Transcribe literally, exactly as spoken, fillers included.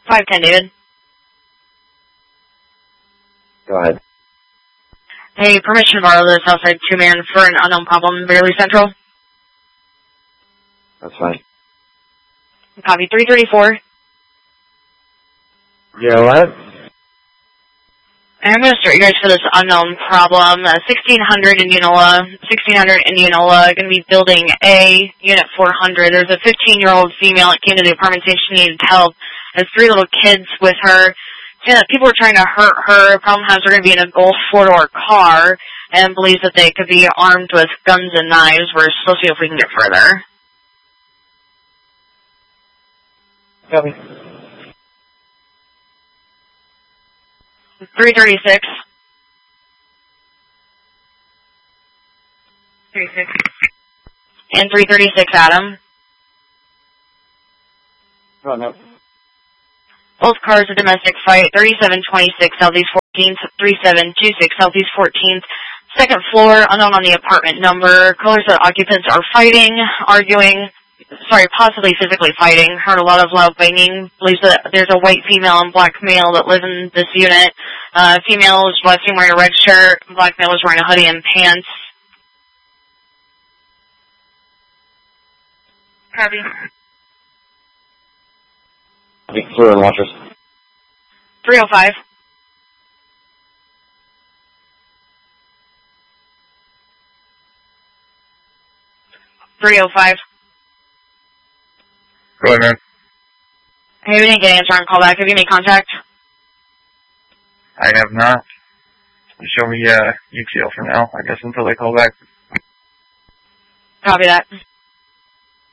five ten, David. Go ahead. Hey, permission to borrow this outside two-man for an unknown problem, Beverly Central. That's fine. Copy, three thirty-four. Yeah, what? I'm going to start you guys for this unknown problem. Uh, sixteen hundred Indianola, sixteen hundred Indianola, going to be building A, unit four hundred. There's a fifteen-year-old female that came to the apartment saying she needed help. Has three little kids with her. Saying that people were trying to hurt her. Problem has they're going to be in a Golf four-door car and believes that they could be armed with guns and knives. We're supposed to see if we can get further. Copy. three thirty-six. thirty-six. And three thirty-six, Adam. Oh, no. Both cars a domestic fight. thirty-seven twenty-six Southeast fourteenth, thirty-seven twenty-six Southeast fourteenth. Second floor, unknown on the apartment number. Colors that occupants are fighting, arguing, sorry, possibly physically fighting. Heard a lot of loud banging. Believes that there's a white female and black male that live in this unit. Uh, female is last seen wearing a red shirt. Black male is wearing a hoodie and pants. Copy. Big fluid and watchers. three oh five. three oh five. Go ahead, man. Hey, we didn't get an answer on call back. Have you made contact? I have not. Show me uh, U T L for now, I guess, until they call back. Copy that.